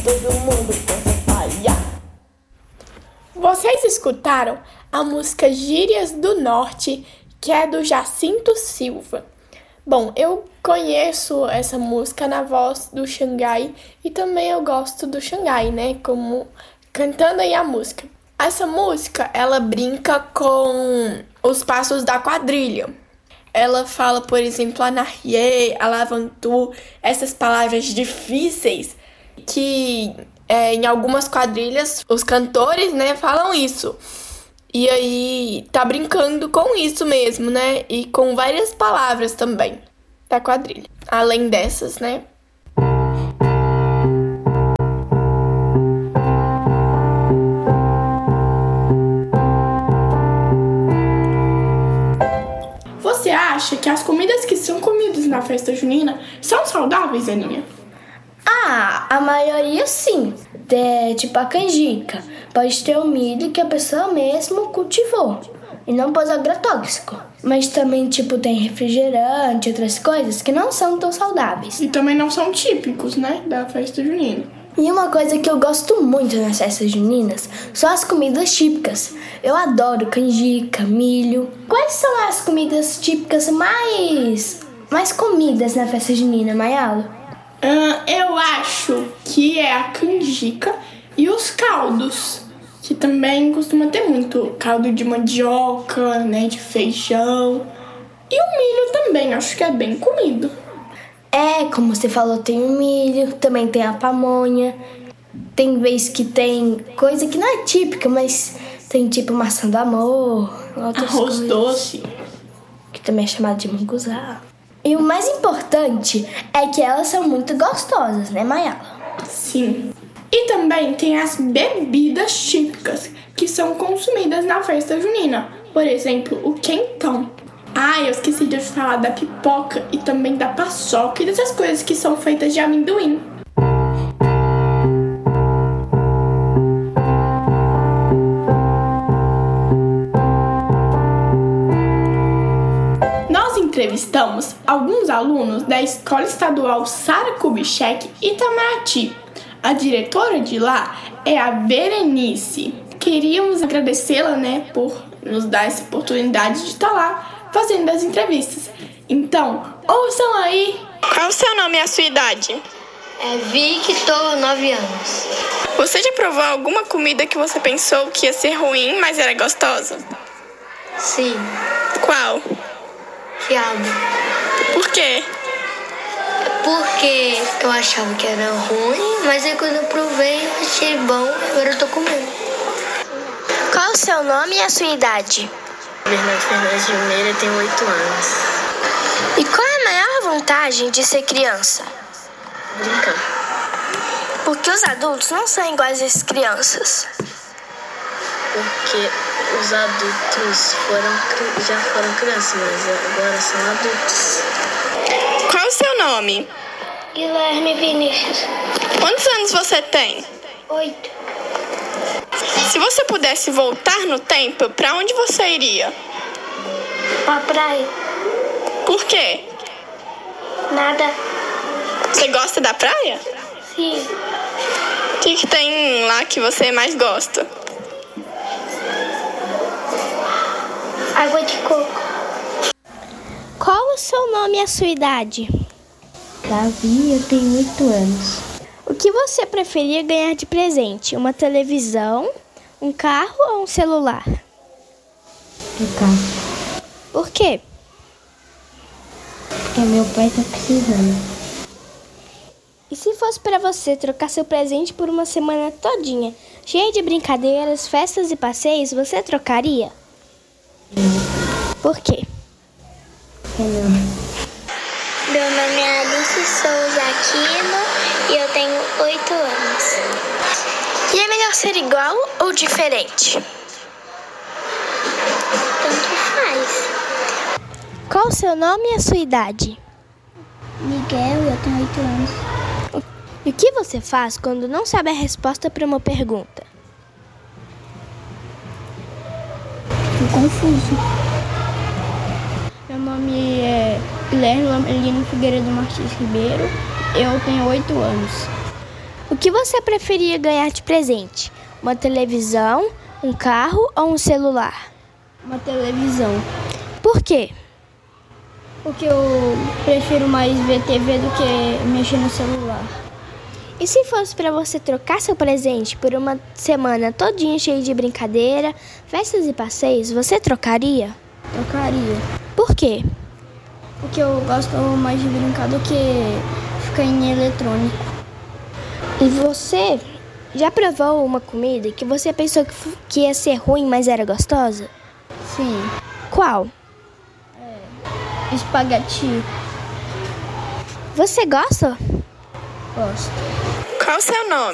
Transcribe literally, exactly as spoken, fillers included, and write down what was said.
todo mundo pensa falhar. Vocês escutaram a música Gírias do Norte, que é do Jacinto Silva. Bom, eu conheço essa música na voz do Xangai e também eu gosto do Xangai, né, como cantando aí a música. Essa música, ela brinca com os passos da quadrilha. Ela fala, por exemplo, anarriê, alavantu, essas palavras difíceis que é, em algumas quadrilhas os cantores, né, falam isso. E aí tá brincando com isso mesmo, né? E com várias palavras também da quadrilha. Além dessas, né? Você acha que as comidas que são comidas na festa junina são saudáveis, Aninha? Ah, a maioria sim. É, tipo a canjica. Pode ter o milho que a pessoa mesmo cultivou e não pôs agrotóxico. Mas também, tipo, tem refrigerante e outras coisas que não são tão saudáveis. E também não são típicos, né, da festa junina. E uma coisa que eu gosto muito nas festas juninas são as comidas típicas. Eu adoro canjica, milho. Quais são as comidas típicas mais, mais comidas na festa junina, Mayalo? Uh, eu acho que é a canjica e os caldos, que também costuma ter muito. Caldo de mandioca, né, de feijão. E o milho também, acho que é bem comido. É, como você falou, tem o milho, também tem a pamonha. Tem vez que tem coisa que não é típica, mas tem tipo maçã do amor, outras arroz coisas, doce, que também é chamado de munguzá. E o mais importante é que elas são muito gostosas, né, Mayala? Sim. E também tem as bebidas típicas que são consumidas na festa junina. Por exemplo, o quentão. Ah, eu esqueci de falar da pipoca e também da paçoca e dessas coisas que são feitas de amendoim. Nós entrevistamos alguns alunos da Escola Estadual Sara Kubitschek Itamaraty. A diretora de lá é a Berenice. Queríamos agradecê-la, né, por nos dar essa oportunidade de estar lá fazendo as entrevistas. Então, ouçam aí. Qual o seu nome e a sua idade? É Victor, nove anos. Você já provou alguma comida que você pensou que ia ser ruim, mas era gostosa? Sim. Qual? Quiabo. Por quê? Porque eu achava que era ruim, mas aí quando eu provei, eu achei bom, agora eu tô comendo. Qual o seu nome e a sua idade? Bernardo Fernandes de Meira, tem oito anos. E qual é a maior vantagem de ser criança? Brincar. Porque os adultos não são iguais às crianças. Porque os adultos foram, já foram crianças, mas agora são adultos. Qual o seu nome? Guilherme Vinícius. Quantos anos você tem? Oito. Se você pudesse voltar no tempo, pra onde você iria? Pra praia. Por quê? Nada. Você gosta da praia? Sim. O que, que tem lá que você mais gosta? Água de coco. Qual o seu nome e a sua idade? Davi, eu tenho oito anos. O que você preferia ganhar de presente? Uma televisão, um carro ou um celular? Um carro. Por quê? Porque meu pai tá precisando. E se fosse para você trocar seu presente por uma semana todinha, cheia de brincadeiras, festas e passeios, você trocaria? Não. Por quê? Porque não. Meu nome é Alice Souza Aquino e eu tenho oito anos. E é melhor ser igual ou diferente? Tanto faz. Qual o seu nome e a sua idade? Miguel, eu tenho oito anos. E o que você faz quando não sabe a resposta para uma pergunta? Fico confuso. Meu nome é Guilherme Lamelino Figueiredo Martins Ribeiro. Eu tenho oito anos. O que você preferia ganhar de presente? Uma televisão, um carro ou um celular? Uma televisão. Por quê? Porque eu prefiro mais ver T V do que mexer no celular. E se fosse para você trocar seu presente por uma semana todinha cheia de brincadeira, festas e passeios, você trocaria? Trocaria. Por quê? Porque eu gosto mais de brincar do que ficar em eletrônico. E você já provou uma comida que você pensou que, f- que ia ser ruim, mas era gostosa? Sim. Qual? Espaguete. Você gosta? Gosto. Qual o seu nome?